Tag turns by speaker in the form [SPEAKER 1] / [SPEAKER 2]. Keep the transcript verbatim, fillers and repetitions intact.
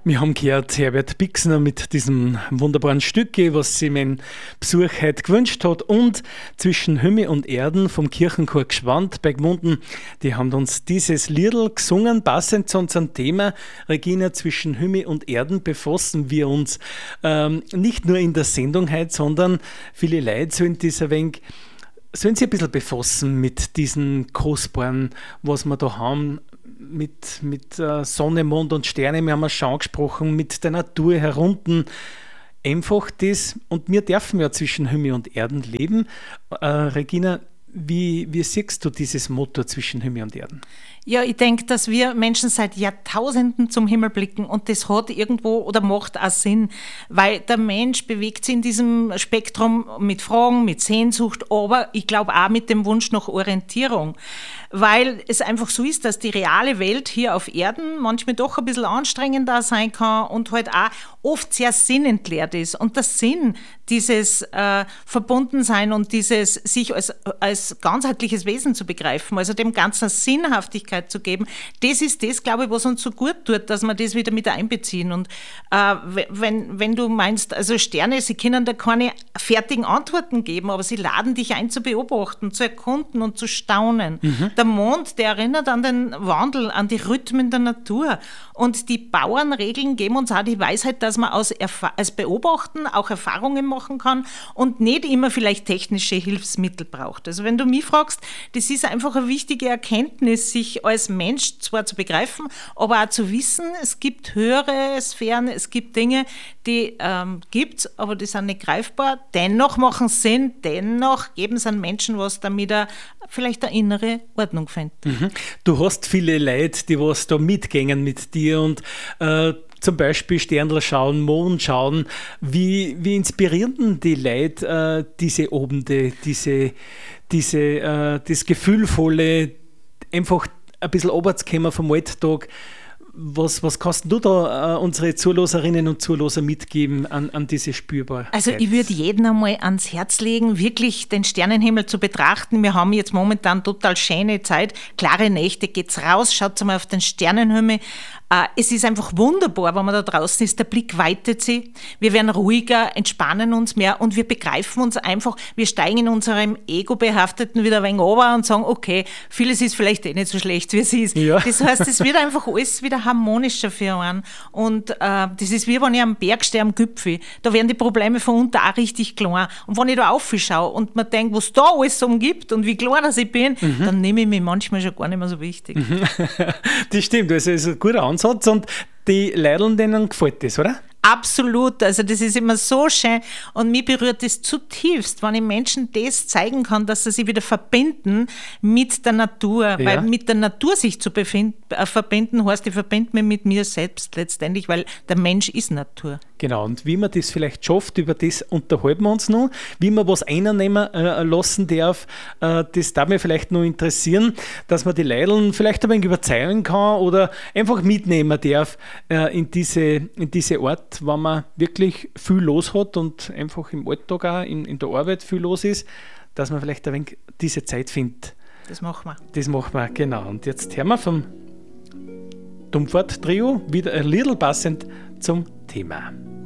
[SPEAKER 1] Wir haben gehört, Herbert Bixner mit diesem wunderbaren Stück, was sie mein Besuch heute gewünscht hat. Und zwischen Himmel und Erden vom Kirchenchor Gschwand bei Gmunden, die haben uns dieses Liedl gesungen, passend zu unserem Thema. Regina, zwischen Himmel und Erden befassen wir uns ähm, nicht nur in der Sendung heute, sondern viele Leute sollen dieser wenig sollen sich ein bisschen befassen mit diesen Kostbaren, was wir da haben, mit, mit äh, Sonne, Mond und Sterne, wir haben schon angesprochen, mit der Natur herunten. Einfach das, und wir dürfen ja zwischen Himmel und Erden leben. Äh, Regina, wie, wie siehst du dieses Motto zwischen Himmel und Erden?
[SPEAKER 2] Ja, ich denke, dass wir Menschen seit Jahrtausenden zum Himmel blicken und das hat irgendwo oder macht auch Sinn, weil der Mensch bewegt sich in diesem Spektrum mit Fragen, mit Sehnsucht, aber ich glaube auch mit dem Wunsch nach Orientierung, weil es einfach so ist, dass die reale Welt hier auf Erden manchmal doch ein bisschen anstrengender sein kann und halt auch oft sehr sinnentleert ist. Und der Sinn, dieses äh, Verbundensein und dieses sich als, als ganzheitliches Wesen zu begreifen, also dem Ganzen Sinnhaftigkeit zu geben, das ist das, glaube ich, was uns so gut tut, dass wir das wieder mit einbeziehen. Und äh, wenn, wenn du meinst, also Sterne, sie können da keine fertigen Antworten geben, aber sie laden dich ein zu beobachten, zu erkunden und zu staunen. Mhm. Der Mond, der erinnert an den Wandel, an die Rhythmen der Natur. Und die Bauernregeln geben uns auch die Weisheit, dass man aus, Erfa- als Beobachten auch Erfahrungen machen kann und nicht immer vielleicht technische Hilfsmittel braucht. Also wenn du mich fragst, das ist einfach eine wichtige Erkenntnis, sich als Mensch zwar zu begreifen, aber auch zu wissen, es gibt höhere Sphären, es gibt Dinge, die ähm, gibt es, aber die sind nicht greifbar. Dennoch machen sie Sinn, dennoch geben es an Menschen was, damit er vielleicht eine innere Ordnung findet.
[SPEAKER 1] Mhm. Du hast viele Leute, die was da mitgängen mit dir und äh, zum Beispiel Sternl schauen, Mond schauen. Wie, wie inspirieren denn die Leute äh, diese Abende, diese, diese, äh, das Gefühlvolle, einfach ein bisschen runterzukommen vom Alltag? Was, was kannst du da äh, unsere Zuhörerinnen und Zuhörer mitgeben an, an diese Spürbarkeit?
[SPEAKER 2] Also ich würde jeden einmal ans Herz legen, wirklich den Sternenhimmel zu betrachten. Wir haben jetzt momentan total schöne Zeit, klare Nächte, geht's raus, schaut mal auf den Sternenhimmel. Äh, es ist einfach wunderbar, wenn man da draußen ist, der Blick weitet sich, wir werden ruhiger, entspannen uns mehr und wir begreifen uns einfach, wir steigen in unserem Ego-Behafteten wieder ein wenig runter und sagen, okay, vieles ist vielleicht eh nicht so schlecht, wie es ist. Ja. Das heißt, es wird einfach alles wieder harmonischer für einen. Und äh, das ist wie wenn ich am Berg stehe, am Gipfel. Da werden die Probleme von unten auch richtig klein. Und wenn ich da aufschaue und mir denke, was da alles umgibt und wie klein das ich bin, mhm. dann nehme ich mich manchmal schon gar nicht mehr so wichtig.
[SPEAKER 1] Mhm. Das stimmt, also das ist ein guter Ansatz und die Leuten, denen gefällt das, oder?
[SPEAKER 2] Absolut, also das ist immer so schön und mich berührt das zutiefst, wenn ich Menschen das zeigen kann, dass sie sich wieder verbinden mit der Natur, ja. Weil mit der Natur sich zu befind, äh, verbinden heißt, ich verbinde mich mit mir selbst letztendlich, weil der Mensch ist Natur.
[SPEAKER 1] Genau, und wie man das vielleicht schafft, über das unterhalten wir uns noch, wie man was einnehmen äh, lassen darf, äh, das darf mich vielleicht noch interessieren, dass man die Leute vielleicht ein wenig überzeugen kann oder einfach mitnehmen darf äh, in diese, in diese Art, wenn man wirklich viel los hat und einfach im Alltag auch in, in der Arbeit viel los ist, dass man vielleicht ein wenig diese Zeit findet.
[SPEAKER 2] Das machen wir.
[SPEAKER 1] Das machen wir, genau. Und jetzt hören wir vom Dumfort-Trio wieder ein little passend zum Thema.